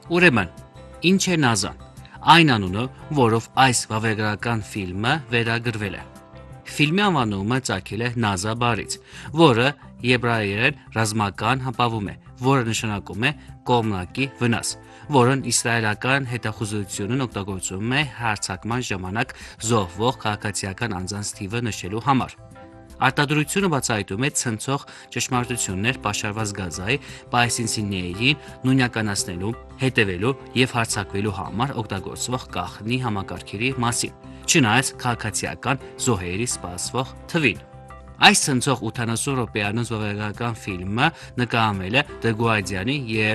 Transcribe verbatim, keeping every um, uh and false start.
Ուրեմն, ինչ է Նազան։ Այն անունը, որով այս վավերագրական ֆիլմը վերագրվել է։ Ֆիլմի անվանումը ծագել է Նազա բառից, որը եբրայերեն ռազմական հապավում է, որը նշանակում է կողմնակի վնաս, որն իսրայելական հետախուզությունն օգտագործում է հարձակման ժամանակ զոհվող քաղաքացիական անձանց թիվը նշելու համար։ Արտադրությունը բացահայտում է ցնցող ճշմարտություններ պաշարված Գազայի պալեստինցիներին նույնականացնելու, հետևելու եւ հարձակվելու համար օգտագործվող գաղտնի համակարգերի մասին, չնայած քաղաքացիական զոհերի սպասվող թվին։ Այս ցնցող ութանասուն րոպեանոց վավերագրական ֆիլմը նկարահանվել է The Guardian-ի եւ